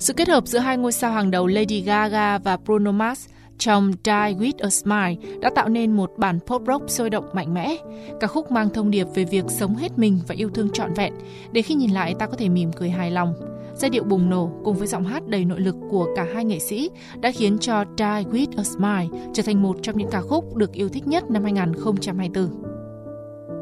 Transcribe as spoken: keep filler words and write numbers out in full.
Sự kết hợp giữa hai ngôi sao hàng đầu Lady Gaga và Bruno Mars trong Die With A Smile đã tạo nên một bản pop rock sôi động mạnh mẽ. Ca khúc mang thông điệp về việc sống hết mình và yêu thương trọn vẹn, để khi nhìn lại ta có thể mỉm cười hài lòng. Giai điệu bùng nổ cùng với giọng hát đầy nội lực của cả hai nghệ sĩ đã khiến cho Die With A Smile trở thành một trong những ca khúc được yêu thích nhất năm hai không hai tư.